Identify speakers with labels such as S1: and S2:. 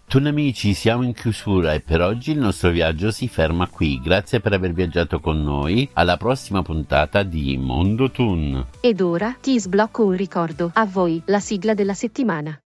S1: Toon amici, siamo in chiusura e per oggi il nostro viaggio si ferma qui. Grazie per aver viaggiato con noi. Alla prossima puntata di Mondo Toon.
S2: Ed ora ti sblocco un ricordo. A voi la sigla della settimana.